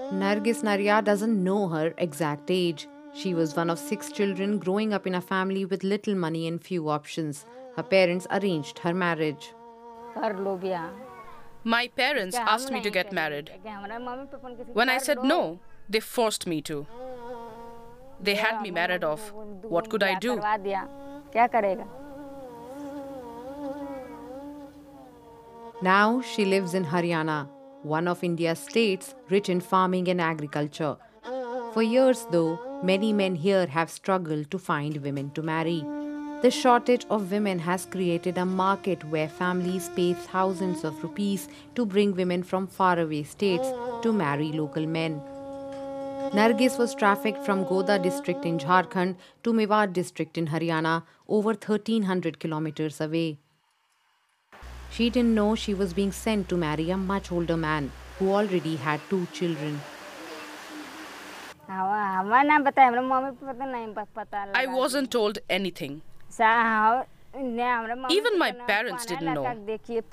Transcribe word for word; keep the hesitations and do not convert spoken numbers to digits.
Nargis Narya doesn't know her exact age. She was one of six children growing up in a family with little money and few options. Her parents arranged her marriage. कर लो ब्याह My parents क्या हम asked me to नहीं get करेंगे married. क्या हमारे mummy papa ने किसी When I कर said low no, they forced me to. They ब्याह had me हम married वो- off. वो- वो What could I ब्याह do? करवा दिया क्या करेगा Now she lives in Haryana, one of India's states rich in farming and agriculture. For years, though, many men here have struggled to find women to marry. The shortage of women has created a market where families pay thousands of rupees to bring women from faraway states to marry local men. Nargis was trafficked from Goda district in Jharkhand to Mewat district in Haryana, over thirteen hundred kilometers away. She didn't know she was being sent to marry a much older man who already had two children. हवा हमारा नाम बताया हमारे mummy papa तो नहीं प- पता I लगा wasn't told anything. सा हाँ, ने हमारे मम्मी Even my पापा ने parents कौन है didn't लड़का know. देखिए